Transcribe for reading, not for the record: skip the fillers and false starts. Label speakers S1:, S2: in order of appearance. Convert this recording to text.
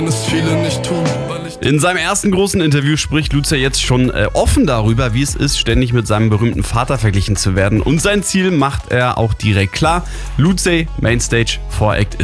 S1: es viele nicht tun, weil ich
S2: In seinem ersten großen Interview spricht Lucia jetzt schon offen darüber, wie es ist, ständig mit seinem berühmten Vater verglichen zu werden. Und sein Ziel macht er auch direkt klar. Lucia Mainstage Voreact ist